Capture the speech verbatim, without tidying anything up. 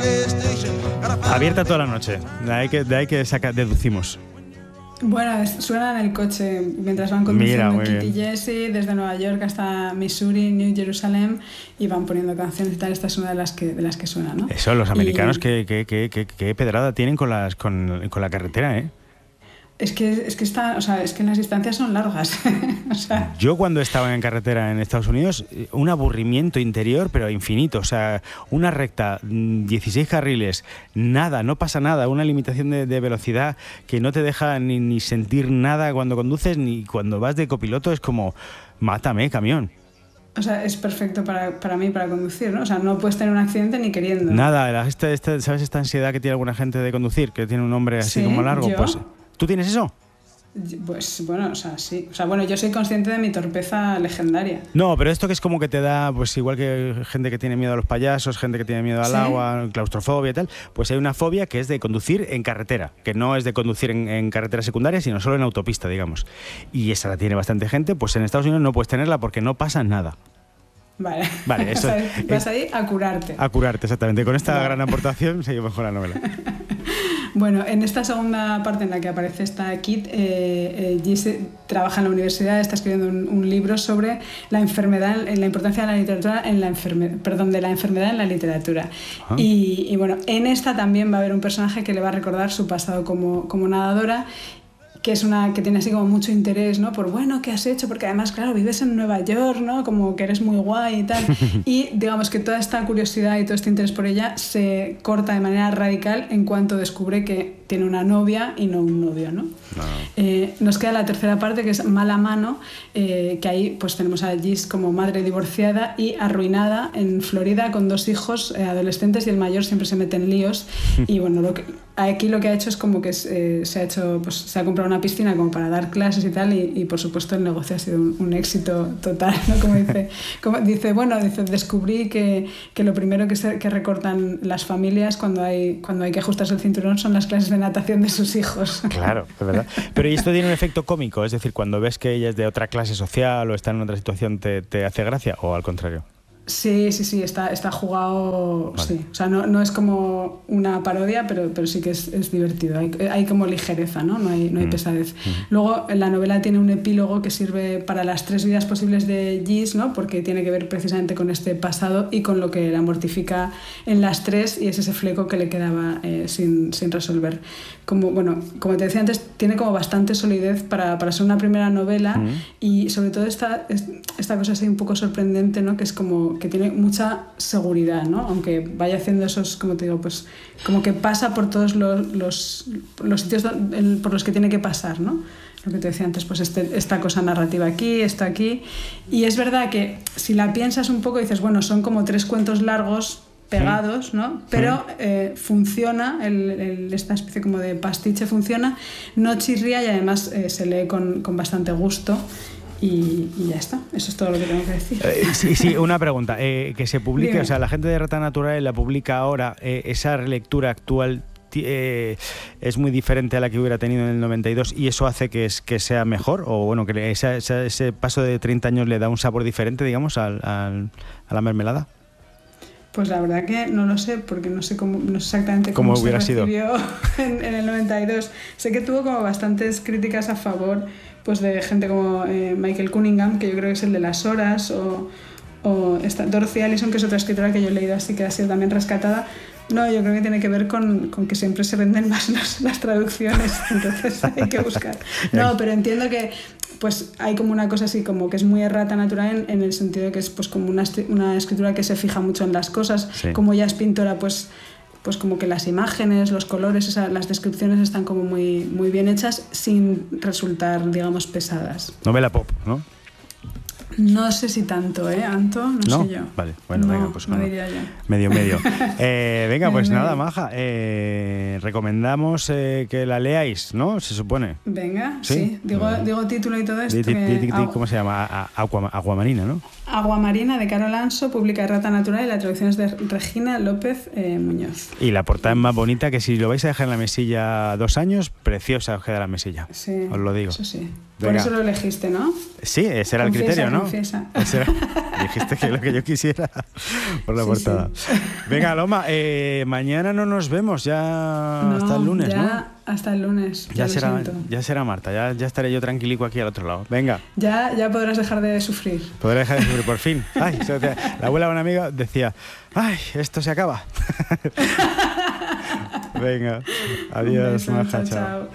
Abierta toda la noche, de ahí que, de ahí que saca, deducimos. Bueno, suena en el coche mientras van conduciendo Kit y Jesse desde Nueva York hasta Missouri, New Jerusalem, y van poniendo canciones y tal. Esta es una de las que, de las que suena, ¿no? Eso, los americanos, y... qué, qué, qué, qué, qué pedrada tienen con, las, con, con la carretera, ¿eh? Es que, es, que está, o sea, es que las distancias son largas. O sea... Yo cuando estaba en carretera en Estados Unidos, un aburrimiento interior, pero infinito. O sea, una recta, dieciséis carriles, nada, no pasa nada. Una limitación de, de velocidad que no te deja ni, ni sentir nada cuando conduces, ni cuando vas de copiloto. Es como, mátame, camión. O sea, es perfecto para, para mí, para conducir, ¿no? O sea, no puedes tener un accidente ni queriendo. Nada, esta, esta, ¿sabes esta ansiedad que tiene alguna gente de conducir? Que tiene un nombre así ¿Sí? como largo. ¿Yo? Pues, ¿tú tienes eso? Pues bueno, o sea, sí. O sea, bueno, yo soy consciente de mi torpeza legendaria. No, pero esto que es como que te da, pues igual que gente que tiene miedo a los payasos, gente que tiene miedo al ¿Sí? agua, claustrofobia y tal, pues hay una fobia que es de conducir en carretera, que no es de conducir en, en carretera secundaria, sino solo en autopista, digamos. Y esa la tiene bastante gente, pues en Estados Unidos no puedes tenerla porque no pasa nada. Vale, vale eso vas, vas ahí a curarte. A curarte, exactamente. Con esta vale. gran aportación se mejor la novela. Bueno, en esta segunda parte en la que aparece esta Kit, eh, eh, Jesse trabaja en la universidad, está escribiendo un, un libro sobre la enfermedad, la importancia de la literatura en la enferme, perdón, de la enfermedad en la literatura. Y, y bueno, en esta también va a haber un personaje que le va a recordar su pasado como, como nadadora, que es una que tiene así como mucho interés, ¿no? Por, bueno, ¿qué has hecho? Porque además, claro, vives en Nueva York, ¿no? Como que eres muy guay y tal. Y digamos que toda esta curiosidad y todo este interés por ella se corta de manera radical en cuanto descubre que tiene una novia y no un novio, ¿no? No. Eh, nos queda la tercera parte, que es Mala Mano, eh, que ahí pues tenemos a Gis como madre divorciada y arruinada en Florida con dos hijos eh, adolescentes, y el mayor siempre se mete en líos. Y bueno, lo que, aquí lo que ha hecho es como que eh, se ha hecho, pues se ha comprado una piscina como para dar clases y tal, y, y por supuesto el negocio ha sido un, un éxito total, ¿no? Como dice, como dice bueno, dice, descubrí que, que lo primero que, se, que recortan las familias cuando hay, cuando hay que ajustarse el cinturón son las clases de natación de sus hijos. Claro, es verdad. Pero ¿y esto tiene un efecto cómico? Es decir, cuando ves que ella es de otra clase social o está en otra situación, ¿te, te hace gracia o al contrario? Sí, sí, sí, está, está jugado, vale. Sí. O sea, no, no es como una parodia, pero, pero sí que es, es divertido. Hay, hay como ligereza, ¿no? No hay, no hay mm. pesadez. Mm. Luego, la novela tiene un epílogo que sirve para las tres vidas posibles de Gis, ¿no? Porque tiene que ver precisamente con este pasado y con lo que la mortifica en las tres, y es ese fleco que le quedaba eh, sin, sin resolver. Como, bueno, como te decía antes, tiene como bastante solidez para, para ser una primera novela, mm. y sobre todo esta, esta cosa así un poco sorprendente, ¿no? Que es como que tiene mucha seguridad, ¿no? Aunque vaya haciendo esos, como te digo, pues como que pasa por todos los, los, los sitios por los que tiene que pasar, ¿no? Lo que te decía antes, pues este, esta cosa narrativa aquí, esto aquí. Y es verdad que si la piensas un poco dices, bueno, son como tres cuentos largos pegados, ¿no? Pero eh, funciona, el, el, esta especie como de pastiche funciona, no chirría y además eh, se lee con, con bastante gusto. Y, y ya está, eso es todo lo que tengo que decir. Eh, sí, sí, una pregunta, eh, que se publique, Dime. O sea, la gente de Rata Natural la publica ahora, eh, esa relectura actual eh, es muy diferente a la que hubiera tenido en el noventa y dos, y eso hace que, es, que sea mejor, o bueno, que esa, esa, ese paso de treinta años le da un sabor diferente, digamos, al, al, a la mermelada. Pues la verdad que no lo sé, porque no sé cómo, no sé exactamente cómo, ¿Cómo hubiera se recibió sido? En, en el noventa y dos. Sé que tuvo como bastantes críticas a favor, pues de gente como eh, Michael Cunningham, que yo creo que es el de Las Horas, o, o esta Dorothy Allison, que es otra escritora que yo he leído así, que ha sido también rescatada. No, yo creo que tiene que ver con, con que siempre se venden más las, las traducciones, entonces hay que buscar. No, pero entiendo que pues hay como una cosa así como que es muy Rata Natural en, en el sentido de que es pues como una, una escritura que se fija mucho en las cosas, sí. Como ella es pintora, pues pues como que las imágenes, los colores, esa, las descripciones están como muy, muy bien hechas sin resultar, digamos, pesadas. Novela pop, ¿no? No sé si tanto, ¿eh, Anto? No, ¿No? sé yo. Vale, bueno, no, venga, pues no bueno. diría yo. Medio, medio. Eh, venga, pues medio. nada, Maja, eh, recomendamos eh, que la leáis, ¿no? Se supone. Venga, sí. sí. Digo, uh, digo título y todo esto. Di, di, que... di, di, ¿Cómo se llama? Agua, Aguamarina, ¿no? Aguamarina, de Carol Anso, publica Rata Natural, y la traducción es de Regina López eh, Muñoz. Y la portada es más bonita, que si lo vais a dejar en la mesilla dos años, preciosa os queda la mesilla. Sí, os lo digo. Eso sí. Por Venga. eso lo elegiste, ¿no? Sí, ese era Confiesa, el criterio, ¿no? confiesa. Ese era- dijiste que lo que yo quisiera por la Sí, portada. sí. Venga, Loma, eh, mañana no nos vemos, ya No, hasta el lunes, ya ¿no? Hasta el lunes. Ya lo será, siento. ya será Marta, ya, ya estaré yo tranquilico aquí al otro lado. Venga, Ya, ya podrás dejar de sufrir. podré dejar de sufrir por fin. Ay, eso te- la abuela de un amigo decía, ay, esto se acaba. Venga, adiós, Un beso, maja, chao, chao. chao.